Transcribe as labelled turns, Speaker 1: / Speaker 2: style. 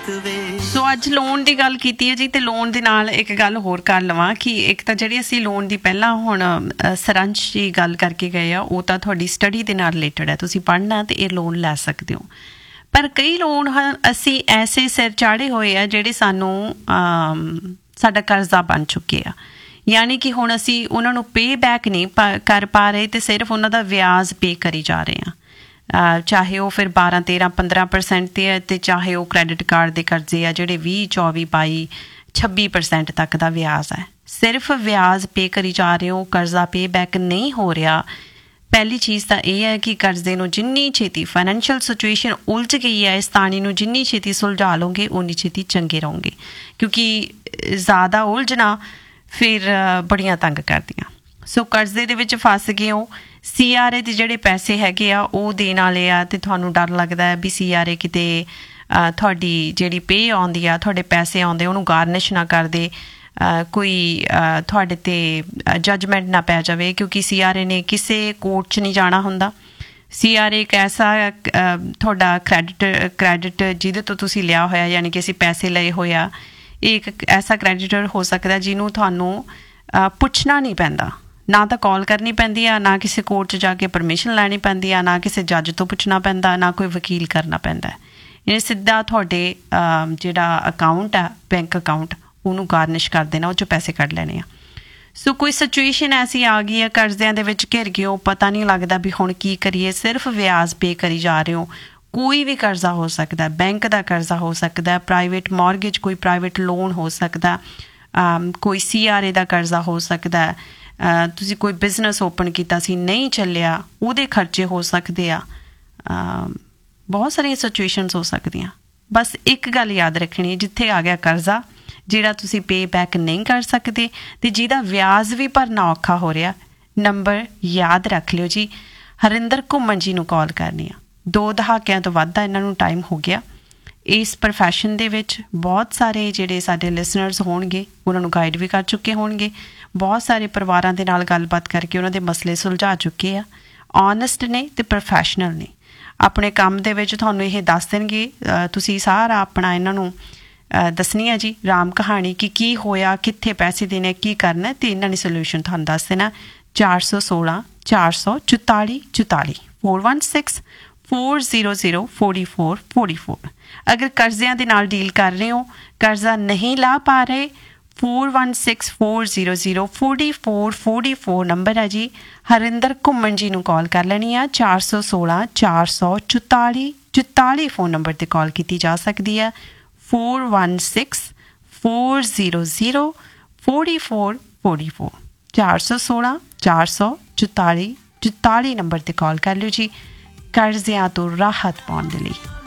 Speaker 1: ਸੋ ਅੱਜ ਲੋਨ ਦੀ ਗੱਲ ਕੀਤੀ ਹੈ ਜੀ, ਤੇ ਲੋਨ ਦੇ ਨਾਲ ਇੱਕ ਗੱਲ ਹੋਰ ਕਰ ਲਵਾਂ ਕਿ ਇੱਕ ਤਾਂ ਜਿਹੜੀ ਅਸੀਂ ਲੋਨ ਦੀ ਪਹਿਲਾਂ ਹੁਣ ਸਾਰਾਂਸ਼ ਜੀ ਗੱਲ ਕਰਕੇ ਗਏ ਆ, ਉਹ ਤਾਂ ਤੁਹਾਡੀ ਸਟੱਡੀ ਦੇ ਨਾਲ ਰਿਲੇਟਡ ਹੈ, ਤੁਸੀਂ ਪੜ੍ਹਨਾ ਤੇ ਇਹ ਲੋਨ ਲੈ ਸਕਦੇ ਹੋ। ਪਰ ਕਈ ਲੋਨ ਹਨ ਅਸੀਂ ਐਸੇ ਸਿਰ ਚਾੜੇ ਹੋਏ ਆ ਜਿਹੜੇ ਸਾਨੂੰ ਸਾਡਾ ਕਰਜ਼ਾ ਬਣ ਚੁੱਕੇ ਆ, ਯਾਨੀ ਕਿ ਹੁਣ ਅਸੀਂ ਉਹਨਾਂ ਨੂੰ ਪੇ ਬੈਕ ਨਹੀਂ ਕਰ ਪਾ ਰਹੇ ਤੇ ਸਿਰਫ ਉਹਨਾਂ ਦਾ ਵਿਆਜ ਪੇ ਕਰੀ ਜਾ ਰਹੇ ਹਾਂ। ਚਾਹੇ ਉਹ ਫਿਰ 12, 13, 15% 'ਤੇ ਹੈ, ਅਤੇ ਚਾਹੇ ਉਹ ਕ੍ਰੈਡਿਟ ਕਾਰਡ ਦੇ ਕਰਜ਼ੇ ਆ ਜਿਹੜੇ 20, 24, 22, 26% ਤੱਕ ਦਾ ਵਿਆਜ ਹੈ। ਸਿਰਫ ਵਿਆਜ ਪੇ ਕਰੀ ਜਾ ਰਹੇ ਹੋ, ਕਰਜ਼ਾ ਪੇ ਬੈਕ ਨਹੀਂ ਹੋ ਰਿਹਾ। ਪਹਿਲੀ ਚੀਜ਼ ਤਾਂ ਇਹ ਹੈ ਕਿ ਕਰਜ਼ੇ ਨੂੰ ਜਿੰਨੀ ਛੇਤੀ ਫਾਈਨੈਂਸ਼ੀਅਲ ਸਿਚੁਏਸ਼ਨ ਉਲਝ ਗਈ ਹੈ, ਇਸ ਤਾਣੀ ਨੂੰ ਜਿੰਨੀ ਛੇਤੀ ਸੁਲਝਾ ਲਓਗੇ ਉਨੀ ਛੇਤੀ ਚੰਗੇ ਰਹੋਗੇ, ਕਿਉਂਕਿ ਜ਼ਿਆਦਾ ਉਲਝਣਾ ਫਿਰ ਬੜੀਆਂ ਤੰਗ ਕਰਦੀਆਂ। ਸੋ ਕਰਜ਼ੇ ਦੇ ਵਿੱਚ ਫਸ ਗਏ ਹੋ, CRA ਦੇ ਜਿਹੜੇ ਪੈਸੇ ਹੈਗੇ ਆ ਉਹ ਦੇਣ ਵਾਲੇ ਆ, ਅਤੇ ਤੁਹਾਨੂੰ ਡਰ ਲੱਗਦਾ ਹੈ ਵੀ CRA ਕਿਤੇ ਤੁਹਾਡੀ ਜਿਹੜੀ ਪੇ ਆਉਂਦੀ ਆ, ਤੁਹਾਡੇ ਪੈਸੇ ਆਉਂਦੇ ਉਹਨੂੰ ਗਾਰਨਿਸ਼ ਨਾ ਕਰ ਦੇ, ਕੋਈ ਤੁਹਾਡੇ 'ਤੇ ਜੱਜਮੈਂਟ ਨਾ ਪੈ ਜਾਵੇ, ਕਿਉਂਕਿ CRA ਨੇ ਕਿਸੇ ਕੋਰਟ 'ਚ ਨਹੀਂ ਜਾਣਾ ਹੁੰਦਾ। CRA ਇੱਕ ਐਸਾ ਤੁਹਾਡਾ ਕ੍ਰੈਡਿਟ ਜਿਹਦੇ ਤੋਂ ਤੁਸੀਂ ਲਿਆ ਹੋਇਆ, ਯਾਨੀ ਕਿ ਅਸੀਂ ਪੈਸੇ ਲਏ ਹੋਏ ਆ, ਇਹ ਇੱਕ ਐਸਾ ਕ੍ਰੈਡੀਟਰ ਹੋ ਸਕਦਾ ਜਿਹਨੂੰ ਤੁਹਾਨੂੰ ਪੁੱਛਣਾ ਨਹੀਂ ਪੈਂਦਾ, ਨਾ ਤਾਂ ਕਾਲ ਕਰਨੀ ਪੈਂਦੀ ਆ, ਨਾ ਕਿਸੇ ਕੋਰਟ 'ਚ ਜਾ ਕੇ ਪਰਮਿਸ਼ਨ ਲੈਣੀ ਪੈਂਦੀ ਆ, ਨਾ ਕਿਸੇ ਜੱਜ ਤੋਂ ਪੁੱਛਣਾ ਪੈਂਦਾ, ਨਾ ਕੋਈ ਵਕੀਲ ਕਰਨਾ ਪੈਂਦਾ। ਇਹ ਸਿੱਧਾ ਤੁਹਾਡੇ ਜਿਹੜਾ ਅਕਾਊਂਟ ਆ, ਬੈਂਕ ਅਕਾਊਂਟ, ਉਹਨੂੰ ਗਾਰਨਿਸ਼ ਕਰ ਦੇਣਾ, ਉਹ 'ਚੋਂ ਪੈਸੇ ਕੱਢ ਲੈਣੇ ਆ। ਸੋ ਕੋਈ ਸਿਚੁਏਸ਼ਨ ਐਸੀ ਆ ਗਈ ਹੈ, ਕਰਜ਼ਿਆਂ ਦੇ ਵਿੱਚ ਘਿਰ ਗਏ ਹੋ, ਪਤਾ ਨਹੀਂ ਲੱਗਦਾ ਵੀ ਹੁਣ ਕੀ ਕਰੀਏ, ਸਿਰਫ ਵਿਆਜ ਪੇ ਕਰੀ ਜਾ ਰਹੇ ਹੋ। ਕੋਈ ਵੀ ਕਰਜ਼ਾ ਹੋ ਸਕਦਾ, ਬੈਂਕ ਦਾ ਕਰਜ਼ਾ ਹੋ ਸਕਦਾ, ਪ੍ਰਾਈਵੇਟ ਮੌਰਗੇਜ, ਕੋਈ ਪ੍ਰਾਈਵੇਟ ਲੋਨ ਹੋ ਸਕਦਾ, ਕੋਈ CRA ਦਾ ਕਰਜ਼ਾ ਹੋ ਸਕਦਾ, ਤੁਸੀਂ ਕੋਈ ਬਿਜ਼ਨਸ ਓਪਨ ਕੀਤਾ ਸੀ ਨਹੀਂ ਚੱਲਿਆ, ਉਹਦੇ ਖਰਚੇ ਹੋ ਸਕਦੇ ਆ, ਬਹੁਤ ਸਾਰੀਆਂ ਸਿਚੁਏਸ਼ਨਸ ਹੋ ਸਕਦੀਆਂ। ਬਸ ਇੱਕ ਗੱਲ ਯਾਦ ਰੱਖਣੀ, ਜਿੱਥੇ ਆ ਗਿਆ ਕਰਜ਼ਾ ਜਿਹੜਾ ਤੁਸੀਂ ਪੇ ਬੈਕ ਨਹੀਂ ਕਰ ਸਕਦੇ ਅਤੇ ਜਿਹਦਾ ਵਿਆਜ ਵੀ ਭਰਨਾ ਔਖਾ ਹੋ ਰਿਹਾ, ਨੰਬਰ ਯਾਦ ਰੱਖ ਲਿਓ ਜੀ, ਹਰਿੰਦਰ ਘੁੰਮਣ ਜੀ ਨੂੰ ਕਾਲ ਕਰਨੀ ਆ। 2 ਦਹਾਕਿਆਂ ਤੋਂ ਵੱਧ ਦਾ ਇਹਨਾਂ ਨੂੰ ਟਾਈਮ ਹੋ ਗਿਆ ਇਸ ਪ੍ਰੋਫੈਸ਼ਨ ਦੇ ਵਿੱਚ। ਬਹੁਤ ਸਾਰੇ ਜਿਹੜੇ ਸਾਡੇ ਲਿਸਨਰਸ ਹੋਣਗੇ ਉਹਨਾਂ ਨੂੰ ਗਾਈਡ ਵੀ ਕਰ ਚੁੱਕੇ ਹੋਣਗੇ, ਬਹੁਤ ਸਾਰੇ ਪਰਿਵਾਰਾਂ ਦੇ ਨਾਲ ਗੱਲਬਾਤ ਕਰਕੇ ਉਹਨਾਂ ਦੇ ਮਸਲੇ ਸੁਲਝਾ ਚੁੱਕੇ ਆ। ਓਨੈਸਟ ਨੇ ਅਤੇ ਪ੍ਰੋਫੈਸ਼ਨਲ ਨੇ, ਆਪਣੇ ਕੰਮ ਦੇ ਵਿੱਚ ਤੁਹਾਨੂੰ ਇਹ ਦੱਸ ਦੇਣਗੇ। ਤੁਸੀਂ ਸਾਰਾ ਆਪਣਾ ਇਹਨਾਂ ਨੂੰ ਦੱਸਣੀ ਹੈ ਜੀ ਰਾਮ ਕਹਾਣੀ, ਕਿ ਕੀ ਹੋਇਆ, ਕਿੱਥੇ ਪੈਸੇ ਦੇਣੇ, ਕੀ ਕਰਨਾ, ਅਤੇ ਇਹਨਾਂ ਨੇ ਸੋਲਿਊਸ਼ਨ ਤੁਹਾਨੂੰ ਦੱਸ ਦੇਣਾ। 416 444 44 416 400 44 44। ਅਗਰ ਕਰਜ਼ਿਆਂ ਦੇ ਨਾਲ ਡੀਲ ਕਰ ਰਹੇ ਹੋ, ਕਰਜ਼ਾ ਨਹੀਂ ਲਾ ਪਾ ਰਹੇ, 416 400 44 44 ਨੰਬਰ ਹੈ ਜੀ। ਹਰਿੰਦਰ ਘੁੰਮਣ ਜੀ ਨੂੰ ਕਾਲ ਕਰ ਲੈਣੀ ਆ। 416 444 44 ਫੋਨ ਨੰਬਰ 'ਤੇ ਕਾਲ ਕੀਤੀ ਜਾ ਸਕਦੀ ਹੈ। 416 400 44 44 416 444 44 ਨੰਬਰ 'ਤੇ ਕਾਲ ਕਰ ਲਿਓ ਜੀ, ਕਰਜ਼ਿਆਂ ਤੋਂ ਰਾਹਤ ਪਾਉਣ ਦੇ ਲਈ।